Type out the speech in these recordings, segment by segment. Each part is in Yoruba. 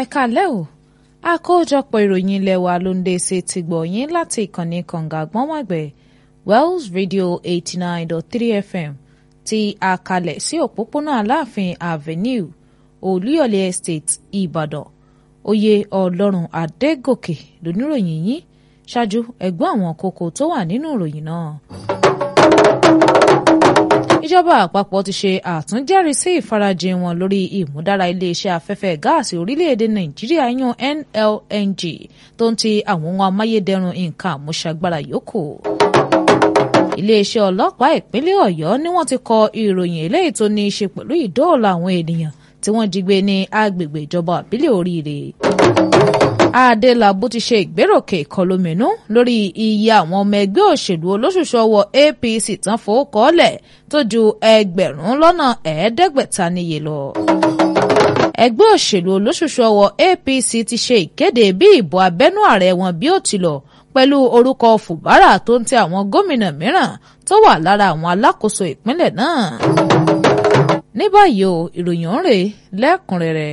kálẹ́ o àkójọpọ̀ ìròyìn ilé wa ló ń dé sí ti gbọ̀ yín láti ìkànnì kànga àgbọ̀nwàgbẹ̀ Wells Radio 89.3 FM ti àkàlẹ̀ sí òpópónà Aláàfin Avenue Olúyọ̀lé Estate Ìbàdàn. Oyè Ọlọ́run Adégòkè lóníròyìn yín ṣáájú ẹ̀gbọ́n àwọn kókó tó wà nínú ìròyìn náà. Ìjọba àpapọ̀ ti ṣe àtúnjẹ́rìí sí ìfarajìn wọn lórí ìmúdára iléeṣẹ́ afẹ́fẹ́ gáàsì orílẹ̀-èdè Nàìjíríà yan NLNG tó ń ti àwọn ohun amáyédẹrùn nǹkan àmúṣagbára yòókù. Iléeṣẹ́ ọlọ́pàá ìpínlẹ̀ Ọ̀yọ́ ni wọ́n ti kọ ìròyìn eléyìí tó ní í ṣe pẹ̀lú ìdóòlà àwọn ènìyàn tí wọ́n jí gbé ní agbègbè ìjọba ìbílẹ̀ Oríire. Adélabú ti ṣe ìgbéròkè ìkọlóminú lórí iye àwọn ọmọ ẹgbẹ́ òṣèlú olóṣùṣù ọwọ́ APC tán fowókọ́lẹ̀ tó ju 500 níye lọ. Ẹgbẹ́ òṣèlú olóṣùṣù ọwọ́ APC ti ṣe ìkéde bí ìbò abẹ́nú ààrẹ wọn bí ó ti lọ pẹ̀lú orúkọ Fubara tó ń tẹ àwọn gómìnà mìíràn tó wà lára àwọn alákòóso ìpínlẹ̀ náà. Ní báyìí o, ìròyìn ń rè lẹ́kùnrẹ́rẹ́.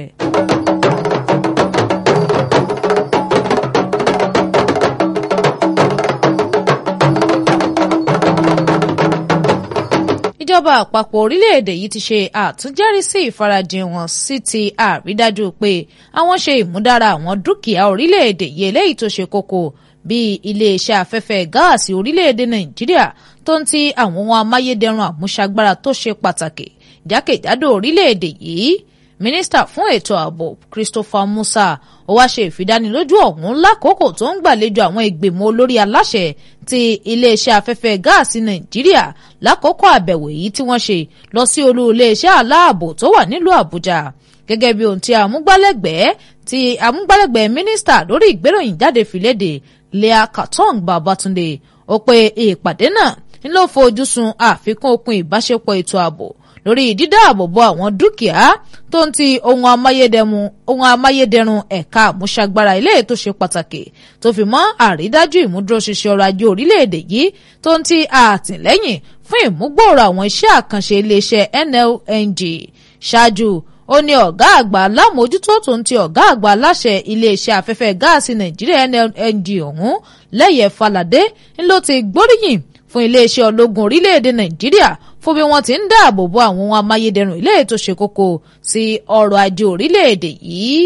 Ìjọba àpapọ̀ orílẹ̀-èdè yìí ti ṣe àtúnjẹ́rìí sí ìfarajìn wọn sí ti àrídájú pé àwọn ṣe ìmúdára àwọn dúkìá orílẹ̀-èdè yìí eléyìí tó ṣe kókó bíi iléeṣẹ́ afẹ́fẹ́ gáàsì orílẹ̀-èdè Nàìjíríà tó ń ti àwọn ohun amáyédẹrùn àmúṣagbára tó ṣe pàtàkì jákèjádò orílẹ̀-èdè yìí. Mínísítà fún ètò ààbò Christopher Musa ó wá ṣe ìfidánilójú ọ̀hún lákòókò tó ń gbàlejò àwọn ìgbìmọ̀ olórí aláṣẹ ti iléeṣẹ́ afẹ́fẹ́ gáàsì Nàìjíríà lákòókò àbẹ̀wò èyí tí wọ́n ṣe lọ sí olú iléeṣẹ́ aláàbò tó wà nílùú Àbújá. Gẹ́gẹ́ bí ohun tí amúgbálẹ́gbẹ̀ẹ́ mínísítà lórí ìgbéròyìn jáde fìlédè Leah Katong Babatunde ó pe ìpàdé náà ń lọ fojú sun àfikún okun ìbáṣepọ̀ ètò ààbò lórí dídáàbòbò àwọn dúkìá tó ń ti ohun amáyédẹrùn ẹ̀ka àmúṣagbára ilé tó ṣe pàtàkì tó fi mọ́ àrídájú ìmúdúróṣinṣin ọrọ̀ ajé orílẹ̀-èdè yìí tó ń ti àtìlẹ́yìn fún ìmúgbòòrò àwọn iṣẹ́ àkànṣe iléeṣẹ́ NLNG. Ṣáájú ó ní ọ̀gá àgbà alámòójútó tó ń ti ọ̀gá àgbà aláṣẹ iléeṣẹ́ afẹ́fẹ́ gáàsì Nàìjíríà NLNG ọ̀hún Lẹ́yẹ Faládé ló ti gbóríyìn fún iléeṣẹ́ ológun orílẹ̀-èdè Nàìjíríà fún bí wọ́n ti ń dáàbò bo àwọn ohun amáyédẹrùn ilé tó ṣe kókó sí ọrọ̀ ajé orílẹ̀-èdè yìí.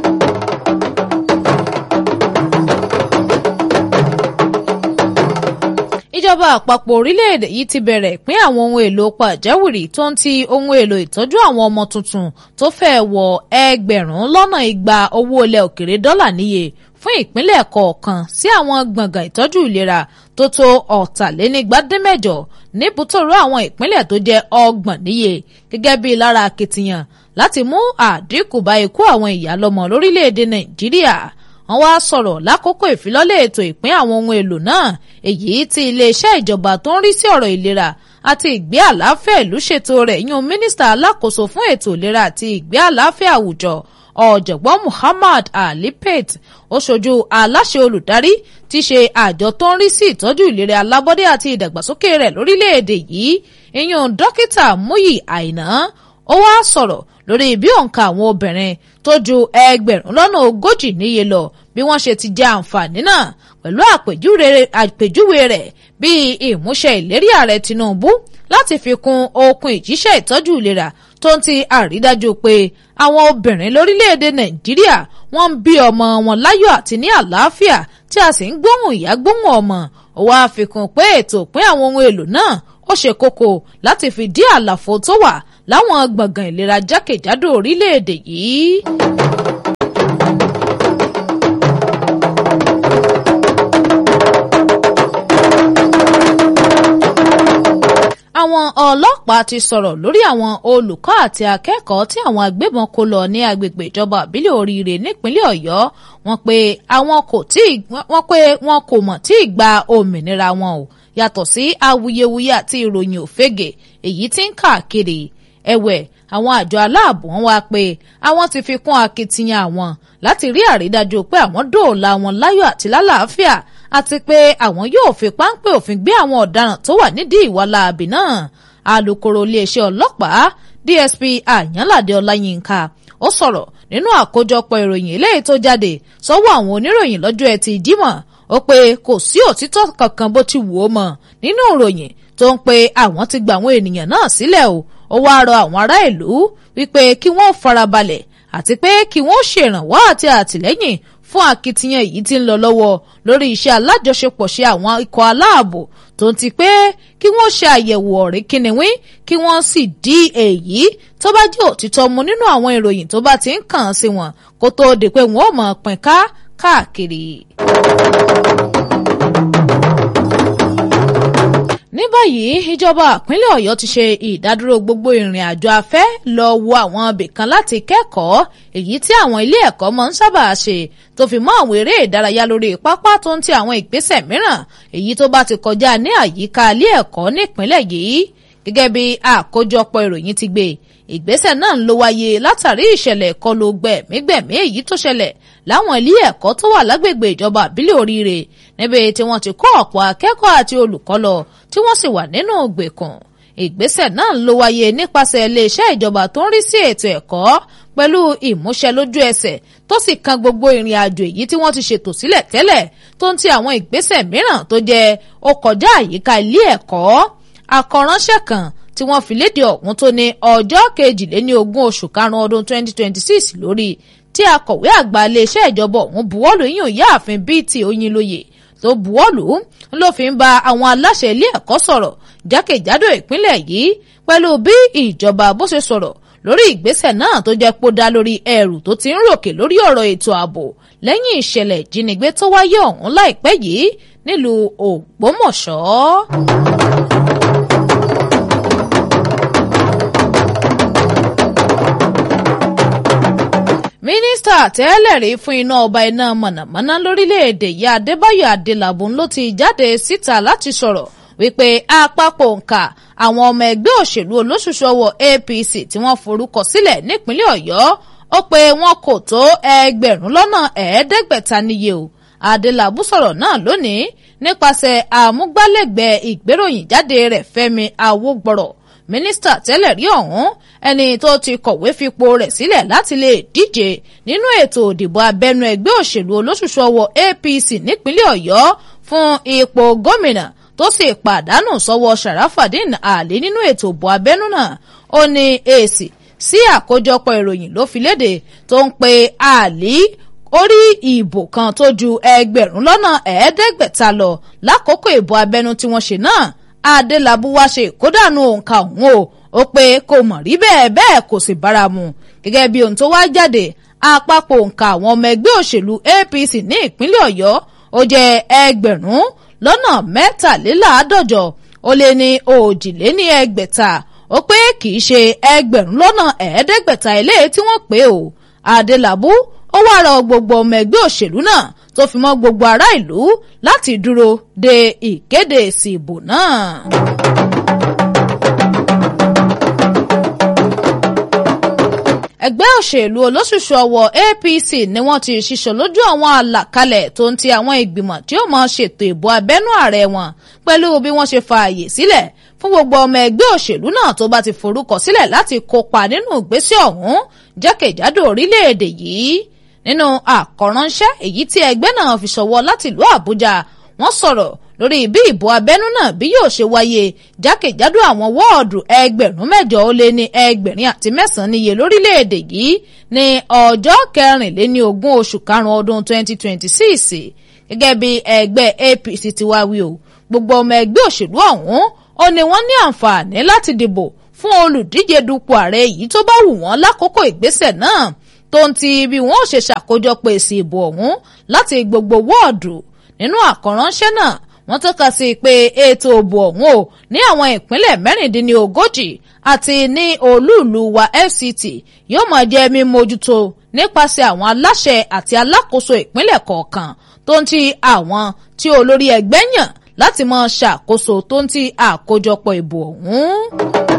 Ìjọba àpapọ̀ orílẹ̀-èdè yìí ti bẹ̀rẹ̀ ìpín àwọn ohun èlò pàjáwìrì tó ń ti ohun èlò ìtọ́jú àwọn ọmọ tuntun tó fẹ́ wọ 200 owó ilẹ̀ òkèrè dọ́là níye fún ìpínlẹ̀ kọ̀ọ̀kan sí àwọn gbọ̀ngàn ìtọ́jú ìlera tó tó 248 níbùtòrò àwọn ìpínlẹ̀ tó jẹ́ 30 níye gẹ́gẹ́ bí lára akitiyan láti mú àdínkù bá ikú àwọn ìyá lọ́mọ lórílẹ̀‐èdè Nàìjíríà. Wọ́n wá sọ̀rọ̀ lákòókò ìfilọ́lẹ̀ ètò ìpín àwọn ohun èlò náà èyí tí iléeṣẹ́ ìjọba tó ń rí sí ọ̀rọ̀ ìlera àti ìgbé àlàáfíà ìlú ṣètò rẹ̀ yún mínísítà alákòóso fún ètò ìlera àti ìgbé àlàáfíà àwùjọ ọ̀jọ̀gbọ́n Muhammad Ali Pate ó ṣojú aláṣẹ olùdarí tí ṣe àjọ tó ń rí sí ìtọ́jú ìlera alábọ́dé àti ìdàgbàsókè rẹ̀ lórílẹ̀‐èdè yìí ìyún dókítà Múyì Àìná. Ó wá sọ̀rọ̀ lórí bí òǹkà àwọn obìnrin tó ju 140 níye lọ bí wọ́n ṣe ti jẹ àǹfààní náà pẹ̀lú àpèjúwe rẹ̀ bí ìmúṣẹ ìlérí ààrẹ Tinubu láti fi kún okun ìjíṣẹ́ ìtọ́jú ìlera tó ń ti àrídájú pé àwọn obìnrin lórílẹ̀‐èdè Nàìjíríà wọ́n ń bí ọmọ wọn láyọ̀ àti ní àlàáfíà tí a sì ń gbóhùn ìyá gbóhùn ọmọ. Ó wá fi kún pé ètò ìpín àwọn ohun èlò náà ó ṣe kókó láti fi dí àlàfo tó wà láwọn gbọ̀ngàn ìlera jákèjádò orílẹ̀-èdè yìí. Àwọn ọlọ́pàá ti sọ̀rọ̀ lórí àwọn olùkọ́ àti akẹ́kọ̀ọ́ tí àwọn agbébọn kó lọ ní agbègbè ìjọba ìbílẹ̀ Oríire nípínlẹ̀ Ọ̀yọ́. Wọ́n pé wọn kò mọ̀ tí ì gba òmìnira wọn o yàtọ̀ sí awuyewuye àti ìròyìn òfégè èyí tí ń káàkiri. Ẹ̀wẹ̀ àwọn àjọ aláàbò wọn wá pé àwọn ti fi kún akitiyan àwọn láti rí àrídájú pé àwọn dóòlà wọn láyọ̀ àti lálàáfíà àti pé àwọn yóò fi páńpẹ́ òfin gbé àwọn ọ̀daràn tó wà nídìí ìwà láabi náà. Alukoro iléeṣẹ́ ọlọ́pàá DSP Àyànládé Ọláyínká ó sọ̀rọ̀ nínú àkójọpọ̀ ìròyìn eléyìí tó jáde sọ́wọ́ àwọn oníròyìn lọ́jọ́ Ẹtì Jímọ̀ ó pé kò sí òtítọ́ kankan bó ti wù ó mọ́ nínú ìròyìn tó ń pe àwọn ti gba àwọn ènìyàn náà sílẹ̀ o. Ó wáá rọ àwọn ará ìlú wípé kí wọ́n farabalẹ̀ àti pé kí wọ́n ṣèrànwọ́ àti àtìlẹ́yìn fún akitiyan èyí tí ń lọ lọ́wọ́ lórí iṣẹ́ alájọṣepọ̀ ṣe àwọn ikọ̀ aláàbò tó ti pé kí wọ́n ṣe àyẹ̀wò ọ̀rẹ́ kínníwín kí wọ́n sì dí èyí tó bá jẹ́ òtítọ́ mu nínú àwọn ìròyìn tó bá ti ń kàn sí wọn kó tó di pé wọ́n ò mọ̀ pín káàkiri. Ní báyìí ìjọba ìpínlẹ̀ Ọ̀yọ́ ti ṣe ìdádúró gbogbo ìrìn àjò afẹ́ lọ wo àwọn ibìkan láti kẹ́kọ̀ọ́ èyí tí àwọn ilé ẹ̀kọ́ máa ń sábà ṣe tó fi mọ́ àwọn eré ìdárayá lórí pápá tó ń ti àwọn ìgbésẹ̀ mìíràn èyí tó bá ti kọjá ní àyíká ilé ẹ̀kọ́ nípínlẹ̀ yìí. Gẹ́gẹ́ bí àkójọpọ̀ ìròyìn ti gbé ìgbésẹ̀ náà ló wáyé látàrí ìṣẹ̀lẹ̀ ìkọlù gbẹ̀mígbẹ̀mí èyí tó ṣẹlẹ̀ láwọn ilé ẹ̀kọ́ tó wà lágbègbè ìjọba ìbílẹ̀ Oríire níbi tí wọ́n ti kó ọ̀pọ̀ akẹ́kọ̀ọ́ àti olùkọ́ lọ tí wọ́n sì wà nínú ìgbèkùn. Ìgbésẹ̀ náà ló wáyé nípasẹ̀ iléeṣẹ́ ìjọba tó ń rí sí ètò ẹ̀kọ́ pẹ̀lú ìmúṣẹ lójú ẹsẹ̀ tó sì kan gbogbo ìrìn àjò èyí tí wọ́n ti ṣètò sílẹ̀ tẹ́lẹ̀ tó ń ti àwọn ìgbésẹ̀ mìíràn tó jẹ́ ó kọjá àyíká ilé ẹ̀kọ́. Àkọránṣẹ́ kan tí wọ́n fi léde ọ̀hún tó ní ọjọ́ 22 oṣù karùn-ún ọdún 2026 lórí tí akọ̀wé àgbà iléeṣẹ́ ìjọba ọ̀hún buwọ́lù yíyan Ìyáàfin BT Oyinlóye tó buwọ́lù ló fi ń bá àwọn aláṣẹ ilé ẹ̀kọ́ sọ̀rọ̀ jákèjádò ìpínlẹ̀ yìí pẹ̀lú bí ìjọba bó ṣe sọ̀rọ̀ lórí ìgbésẹ̀ náà tó jẹ́ pó dá lórí ẹrù tó ti ń ròkè lórí ọ̀rọ̀ ètò ààbò lẹ́yìn ìṣẹ̀lẹ̀ ìjínigbé tó wáyé ọ̀hún láìpẹ́ yìí nílùú Ògbómọ̀ṣọ́. Mínísítà tẹ́lẹ̀ rí fún iná ọba iná mọ̀nàmọ́ná lórílẹ̀‐èdè yìí Adébáyọ̀ Adélabú ló ti jáde síta láti sọ̀rọ̀ wípé àpapọ̀ òǹkà àwọn ọmọ ẹgbẹ́ òṣèlú olóṣùṣù ọwọ́ APC tí wọ́n forúkọ sílẹ̀ nípínlẹ̀ Ọ̀yọ́ ó pé wọn kò tó 500 níye o. Adélabú sọ̀rọ̀ náà lónìí nípasẹ̀ àmúgbálẹ́gbẹ̀ẹ́ ìgbéròyìn jáde rẹ̀ Fẹ́mi Awógbọ̀rọ̀. Mínísítà tẹ́lẹ̀ rí ọ̀hún ẹni tó ti kọ̀wé fipò rẹ̀ sílẹ̀ láti lè díje nínú ètò òdìbò abẹ́nú ẹgbẹ́ òṣèlú olóṣùṣù ọwọ́ APC nípínlẹ̀ Ọ̀yọ́ fún ipò gómìnà tó sì pàdánù sọ́wọ́ Sharafadeen Ali nínú ètò òbò abẹ́nú náà. Ó ní èsì sí àkójọpọ̀ ìròyìn ló fi léde tó ń pe Ali orí ìbò kan tó ju 500 lọ lákòókò ìbò abẹ́nú tí wọ́n ṣe náà. Adélabú wá ṣe ìkódànù òǹkà ọ̀hún ó pé kò mọ̀ rí bẹ́ẹ̀ kò sì bára mu. Gẹ́gẹ́ bí ohun tó wá jáde àpapọ̀ òǹkà àwọn ọmọ ẹgbẹ́ òṣèlú APC ní ìpínlẹ̀ Ọ̀yọ́ ó jẹ́ 1,000,000 ó lé ní 2,600 ó pé kì í ṣe 1,000,000 eléyìí tí wọ́n pè ó. Adélabú ó wá rọ gbogbo ọmọ ẹgbẹ́ òṣèlú náà tó fi mọ́ gbogbo ará ìlú láti dúró de ìkéde èsì ìbò náà. Ẹgbẹ́ òṣèlú olóṣùṣù ọwọ́ APC ni wọ́n ti ṣiṣọ́ lójú àwọn àlàkalẹ̀ tó ń ti àwọn ìgbìmọ̀ tí ó máa ṣètò ìbò abẹ́nú ààrẹ wọn pẹ̀lú bí wọ́n ṣe fa àyè sílẹ̀ fún gbogbo ọmọ ẹgbẹ́ òṣèlú náà tó bá ti forúkọ sílẹ̀ láti kópa nínú ìgbésẹ̀ ọ̀hún jákèjádò orílẹ̀-èdè yìí. Nínú àkọránṣẹ́ èyí tí ẹgbẹ́ náà fi ṣọwọ́ láti ìlú Àbújá wọ́n sọ̀rọ̀ lórí bí ìbò abẹ́nú náà bí yóò ṣe wáyé jákèjádò àwọn wọ́ọ̀dù 8,609 níye lórílẹ̀‐èdè yìí ní ọjọ́ 24 oṣù karùn-ún ọdún 2026. Gẹ́gẹ́ bí ẹgbẹ́ APC ti wá wí o gbogbo ọmọ ẹgbẹ́ òṣèlú ọ̀hún ó ní wọ́n ní àǹfààní láti dìbò fún olùdíje dupò ààrẹ yìí tó bá wù wọ́n lákòókò ìgbésẹ̀ náà tó ń ti bí wọ́n ó ṣe ṣàkójọpọ̀ èsì ìbò ọ̀hún láti gbogbo wọ́ọ̀dù. Nínú àkọránṣẹ́ náà wọ́n tọ́ka sí pé ètò òbò ọ̀hún ò ní àwọn ìpínlẹ̀ 36 àti ní olúùlú wa FCT yóò máa jẹ́ mímójútó nípasẹ̀ àwọn aláṣẹ àti alákòóso ìpínlẹ̀ kọ̀ọ̀kan tó ń ti àwọn tí olórí ẹgbẹ́ yàn láti máa ṣàkóso tó ń ti àkójọpọ̀ ìbò ọ̀hún.